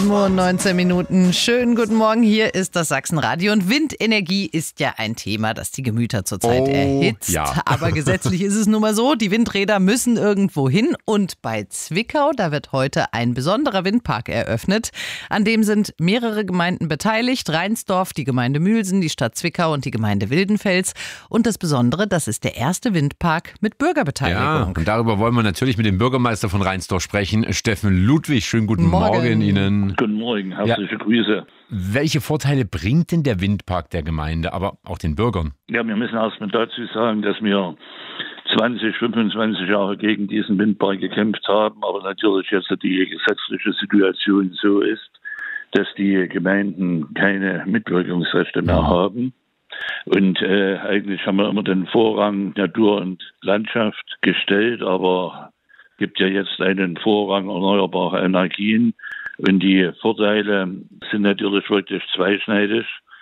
7:19 Uhr. Schönen guten Morgen, hier ist das Sachsenradio. Und Windenergie ist ja ein Thema, das die Gemüter zurzeit erhitzt. Ja. Aber gesetzlich ist es nun mal so, die Windräder müssen irgendwo hin. Und bei Zwickau, da wird heute ein besonderer Windpark eröffnet. An dem sind mehrere Gemeinden beteiligt. Reinsdorf, die Gemeinde Mühlsen, die Stadt Zwickau und die Gemeinde Wildenfels. Und das Besondere, das ist der erste Windpark mit Bürgerbeteiligung. Ja, und darüber wollen wir natürlich mit dem Bürgermeister von Reinsdorf sprechen, Steffen Ludwig. Schönen guten Morgen Ihnen. Guten Morgen, herzliche Grüße. Welche Vorteile bringt denn der Windpark der Gemeinde, aber auch den Bürgern? Ja, wir müssen erstmal dazu sagen, dass wir 20, 25 Jahre gegen diesen Windpark gekämpft haben, aber natürlich jetzt die gesetzliche Situation so ist, dass die Gemeinden keine Mitwirkungsrechte mehr haben. Und eigentlich haben wir immer den Vorrang Natur und Landschaft gestellt, aber gibt ja jetzt einen Vorrang erneuerbare Energien. Und die Vorteile sind natürlich wirklich zweischneidig,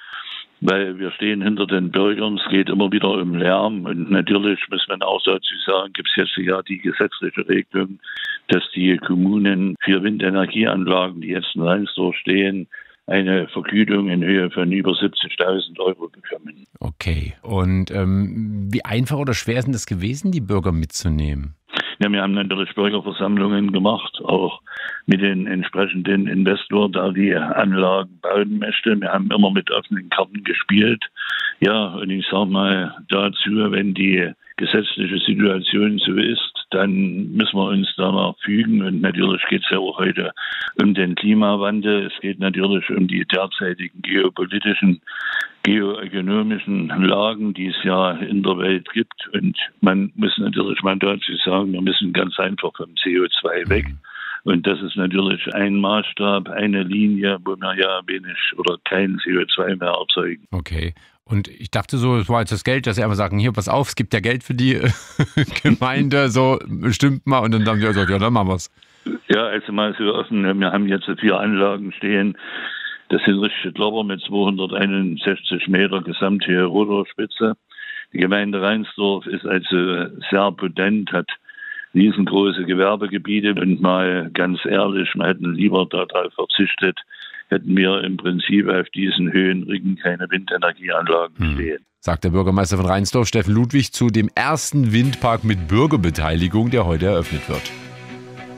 weil wir stehen hinter den Bürgern. Es geht immer wieder um Lärm. Und natürlich muss man auch dazu sagen, gibt es jetzt ja die gesetzliche Regelung, dass die Kommunen für Windenergieanlagen, die jetzt in Reinsdorf stehen, eine Vergütung in Höhe von über 70.000 Euro bekommen. Okay. Und wie einfach oder schwer ist denn das gewesen, die Bürger mitzunehmen? Ja, wir haben natürlich Bürgerversammlungen gemacht, auch mit den entsprechenden Investoren, der die Anlagen bauen möchte. Wir haben immer mit offenen Karten gespielt. Ja, und ich sage mal dazu, wenn die gesetzliche Situation so ist, dann müssen wir uns danach fügen. Und natürlich geht es ja auch heute um den Klimawandel. Es geht natürlich um die derzeitigen geopolitischen, geoökonomischen Lagen, die es ja in der Welt gibt. Und man muss natürlich mal dazu sagen, wir müssen ganz einfach vom CO2 weg. Und das ist natürlich ein Maßstab, eine Linie, wo wir ja wenig oder kein CO2 mehr erzeugen. Okay. Und ich dachte so, es war jetzt das Geld, dass sie einfach sagen, hier, pass auf, es gibt ja Geld für die Gemeinde, so bestimmt mal. Und dann haben die gesagt, ja, dann machen wir es. Ja, also mal so offen, wir haben jetzt 4 Anlagen stehen. Das sind richtige Klopper mit 261 Meter Gesamthöhe Rotorspitze. Die Gemeinde Reinsdorf ist also sehr potent, hat riesengroße Gewerbegebiete. Und mal ganz ehrlich, wir hätten lieber darauf verzichtet, hätten wir im Prinzip auf diesen Höhenrücken keine Windenergieanlagen stehen. Sagt der Bürgermeister von Reinsdorf, Steffen Ludwig, zu dem ersten Windpark mit Bürgerbeteiligung, der heute eröffnet wird.